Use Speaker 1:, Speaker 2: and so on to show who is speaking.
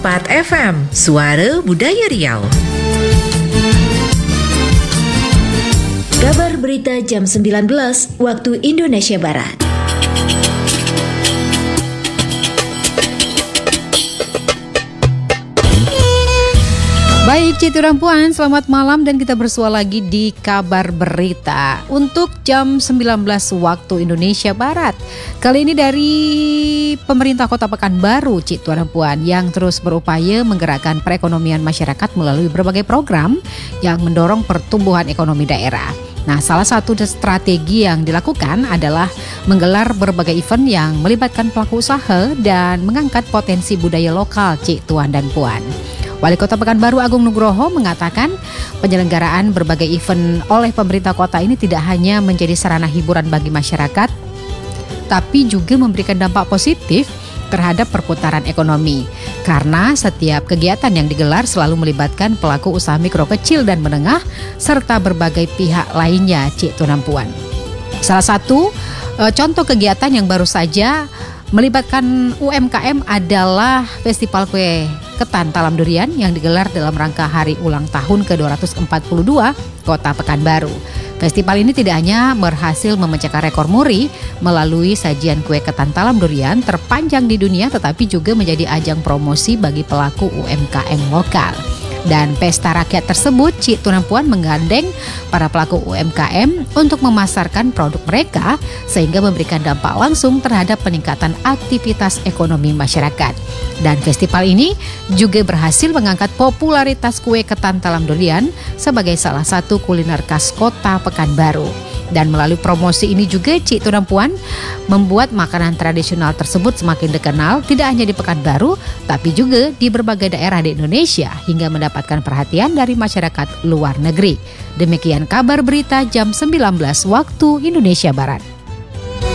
Speaker 1: 101,4 FM, Suara Budaya Riau.
Speaker 2: Kabar berita jam 19 waktu Indonesia Barat.
Speaker 3: Baik, Citu dan Puan, selamat malam dan kita bersua lagi di Kabar Berita untuk jam 19 waktu Indonesia Barat. Kali ini dari pemerintah Kota Pekanbaru, Citu dan Puan, yang terus berupaya menggerakkan perekonomian masyarakat melalui berbagai program yang mendorong pertumbuhan ekonomi daerah. Nah, salah satu strategi yang dilakukan adalah menggelar berbagai event yang melibatkan pelaku usaha dan mengangkat potensi budaya lokal, Cik Tuan dan Puan. Wali Kota Pekanbaru Agung Nugroho mengatakan penyelenggaraan berbagai event oleh pemerintah kota ini tidak hanya menjadi sarana hiburan bagi masyarakat, tapi juga memberikan dampak positif terhadap perputaran ekonomi. Karena setiap kegiatan yang digelar selalu melibatkan pelaku usaha mikro, kecil, dan menengah, serta berbagai pihak lainnya, Cik Tuan Puan. Salah satu contoh kegiatan yang baru saja melibatkan UMKM adalah Festival Kue Ketan Talam Durian yang digelar dalam rangka hari ulang tahun ke-242 Kota Pekanbaru. Festival ini tidak hanya berhasil memecahkan rekor muri melalui sajian kue ketan talam durian terpanjang di dunia, tetapi juga menjadi ajang promosi bagi pelaku UMKM lokal. Dan pesta rakyat tersebut, Cik Tuan Puan menggandeng para pelaku UMKM untuk memasarkan produk mereka sehingga memberikan dampak langsung terhadap peningkatan aktivitas ekonomi masyarakat. Dan festival ini juga berhasil mengangkat popularitas kue ketan talam durian sebagai salah satu kuliner khas Kota Pekanbaru. Dan melalui promosi ini juga Cik Tuan Puan membuat makanan tradisional tersebut semakin dikenal tidak hanya di Pekanbaru tapi juga di berbagai daerah di Indonesia hingga mendapatkan perhatian dari masyarakat luar negeri. Demikian kabar berita jam 19 waktu Indonesia Barat.